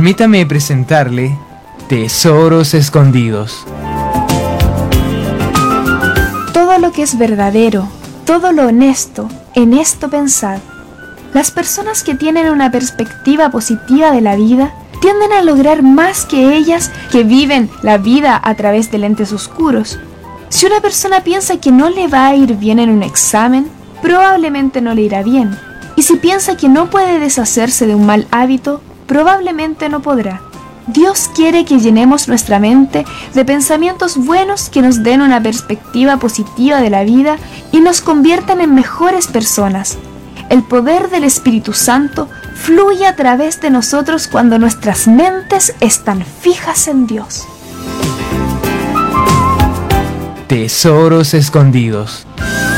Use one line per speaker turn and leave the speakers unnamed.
Permítame presentarle Tesoros Escondidos.
Todo lo que es verdadero, todo lo honesto, en esto pensad. Las personas que tienen una perspectiva positiva de la vida tienden a lograr más que ellas que viven la vida a través de lentes oscuros. Si una persona piensa que no le va a ir bien en un examen, probablemente no le irá bien. Y si piensa que no puede deshacerse de un mal hábito, probablemente no podrá. Dios quiere que llenemos nuestra mente de pensamientos buenos que nos den una perspectiva positiva de la vida y nos conviertan en mejores personas. El poder del Espíritu Santo fluye a través de nosotros cuando nuestras mentes están fijas en Dios.
Tesoros Escondidos.